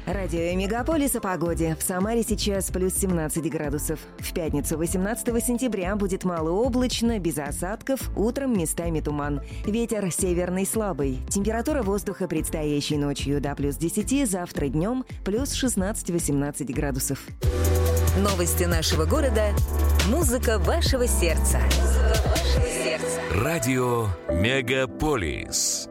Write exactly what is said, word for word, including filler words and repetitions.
Радио Мегаполис о погоде. В Самаре сейчас плюс семнадцать градусов. В пятницу, восемнадцатого сентября, будет малооблачно, без осадков, утром местами туман. Ветер северный слабый. Температура воздуха предстоящей ночью до плюс десяти, завтра днем плюс шестнадцать-восемнадцать градусов. Новости нашего города. Музыка вашего сердца. Музыка вашего сердца. Радио Мегаполис.